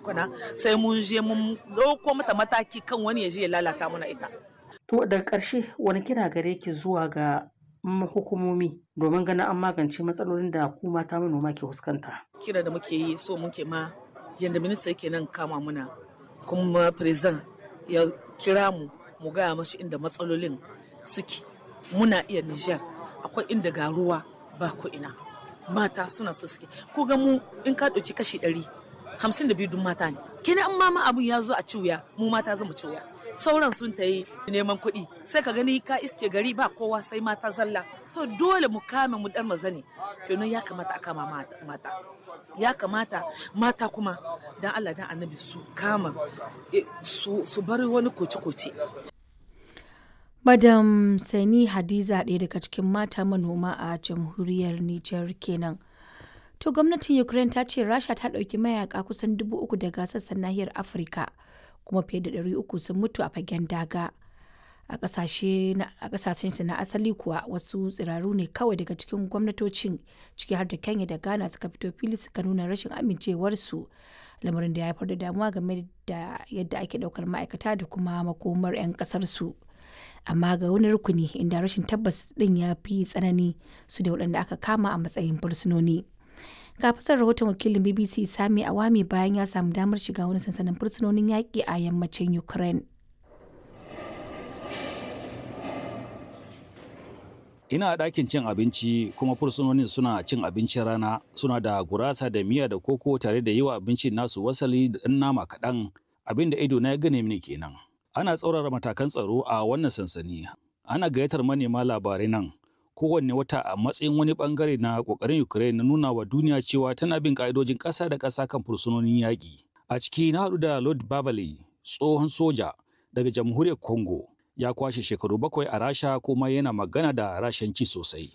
tukuna sai mun je mun ɗauko mata mataki kan wani ya je ya lalata mana ita. To daga ƙarshe wani kira gare ki zuwa ga hukumomi domin ganin an magance matsalolin da ku mata manoma ke fuskanta? Kira da muke yi so muke ma yadda minista yake nan kama muna kuma president ya kira mu gaya mashi inda matsalolin suke. Muna iya Nijar akwai inda ga ruwa ba ko ina mata suna so suke ko ga mu in ka ɗauki kashi 152 dun mata ne kenan an mama abun ya zo a ciwya mu mata zama ciwya sauran sun ta yi neman kuɗi sai ka gani ka iske gari ba kowa sai mata zalla to dole mu kame mu dan mazane kenan ya kamata a kama mata ya kamata mata kuma dan Allah dan annabi su kama su bar wani koce-koce. Madam Sani Hadiza ɗaya daga cikin mata manoma a jamhuriyar Nijar kenan. To gwamnatin Ukraine ta ce Rasha ta ɗauki mayaka kusan 3,000 daga sassan nahiyar Afirka kuma fiye da 300 sun mutu a fagen daga. A ƙasashen na asali kuwa wasu tsiraru ne kawai daga cikin gwamnatocin ciki har da Kenya da Ghana suka fito fili suka nuna rashin amincewarsu lamarin da ya haifar da damuwa game da yadda ake ɗaukar ma'aikata da kuma makomar 'yan ƙasarsu. Amma ga wani rukuni inda rashin tabbas ɗin ya fi tsanani su da waɗanda aka kama a matsayin fursunoni. Ga fasar rahoton wakilin BBC Sami Awami bayan ya samu damar shiga wani sansanin fursunonin yaƙi a yammacin Ukraine. Ina a ɗakin cin abinci kuma fursunonin suna cin abincin rana suna da gurasa da miya da koko tare da yi wa abincin nasu wasali da ɗan nama kaɗan abin da ido na ya gane mini kenan. Ana tsaurara matakan tsaro a wannan sansani. Ana gayyatar manema labarai nan kowanne wata a matsayin wani bangare na kokarin Ukraine na nuna wa duniya cewa tana bin ka'idojin ƙasa da ƙasa kan fursunonin yaƙi. A ciki na haɗu da Lord Babale, tsohon soja daga jamhuriyar Congo. Ya kwashe shekaru 7 a Rasha kuma yana magana da Rashanci sosai.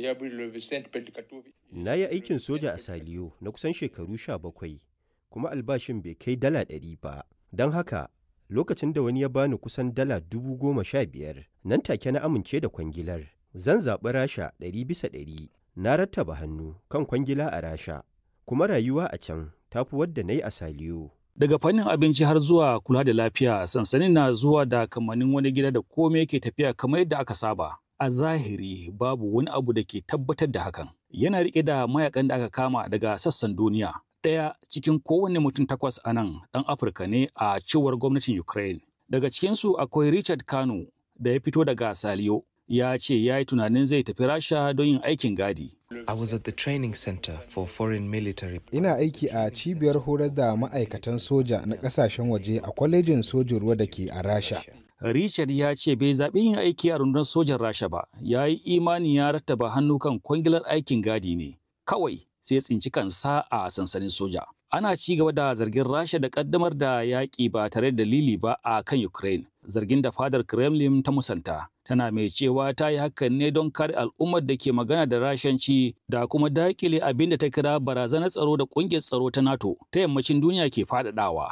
Na yi aikin soja a Saliyo na kusan shekaru 17 kuma albashin bai kai dala 100 ba. Don haka lokacin da wani ya bani kusan dala 15,000 nan take na amince da kwangilar. Zan zaɓi Rasha 100%. Na rattaba hannu kan kwangila a Rasha kuma rayuwa a can tafi wadda na yi a Saliyo. Daga fannin abinci har zuwa kula da lafiya, sansanin na zuwa da kamannin wani gida da komai yake tafiya kamar yadda aka saba. A zahiri babu wani abu da ke tabbatar da hakan. Yana riƙe da mayakan da aka kama daga sassan duniya. Ɗaya cikin kowane mutum 8 a nan ɗan Afirka ne a cewar gwamnatin Ukraine. Daga cikinsu akwai Richard Kano da ya fito daga Saliyo. Ya ce ya yi tunanin zai tafi Rasha don yin aikin gadi. I was at the training center for foreign military. Ina aiki a cibiyar horar da ma'aikatan soja na ƙasashen waje a kwalejin sojin ruwa da ke a Rasha. Richard ya ce bai zaɓi yin aiki a rundunar sojan Rasha ba, ya yi imani ya rattaba hannu kan kwangilar aikin gadi ne. Kawai sai tsinci kansa a sansanin soja. Ana ci gaba da zargin Rasha da ƙaddamar da yaƙi ba tare da dalili ba a kan Ukraine. Zargin da fadar Kremlin ta musanta. Tana mai cewa ta yi hakan ne don kare al'ummar da ke magana da Rashanci da kuma daƙile abin da ta kira barazanar tsaro da ƙungiyar tsaro ta NATO ta yammacin duniya ke faɗaɗawa.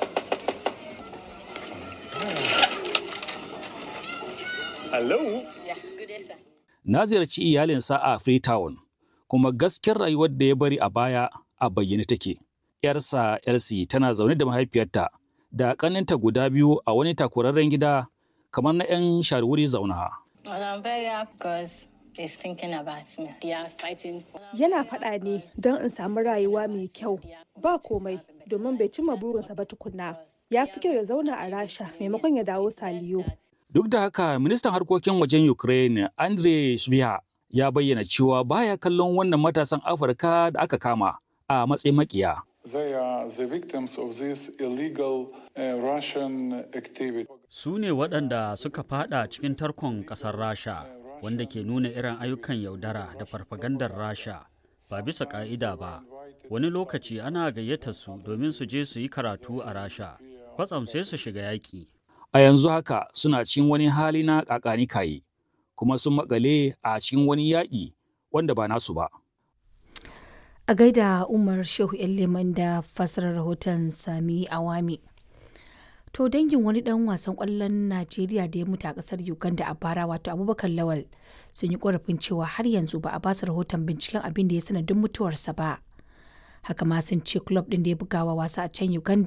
Na ziyarci iyalinsa a Freetown, kuma gaskiyar rayuwar da ya bari a baya a bayyane take. ‘Yarsa Elsie tana zaune da mahaifiyarta da ƙaninta guda 2 a wani takurarren gida kamar na 'yan sharwuri zauna. Yana faɗa ne don in samu rayuwa mai kyau, ba komai domin bai cimma burinsa ba tukunna. Ya fi kyau ya zauna a Rasha maimakon ya dawo Saliyo. Duk da haka, ministan harkokin wajen Ukraine, Andrei Sybiha, ya bayyana cewa baya kallon wannan matasan Afirka da aka kama a matsayin makiya. They are the victims of this illegal Russian activity. Su ne waɗanda suka fada cikin tarkon ƙasar Rasha, wanda ke nuna irin ayyukan yaudara da farfagandar Rasha ba bisa ƙa'ida ba. Wani lokaci ana gayyata su domin su je su yi karatu a Rasha, kwatsam sai su shiga yaƙi. A yanzu haka suna cikin wani hali na ƙaƙani kayi, kuma sun maƙale a cikin wani yaƙi wanda ba nasu ba. A gaida Umar Shehu Leman da fassarar rahoton Sami Awami. To dangin wani dan wasan ƙwallon Najeriya da ya mutu a ƙasar Uganda a bara wato Abubakar Lawal sun yi ƙorafin cewa har yanzu ba a ba su rahoton binciken abin da ya sanadin mutuwarsa ba. Haka ma sun ce club ɗin da ya bugawa wasa a can Uganda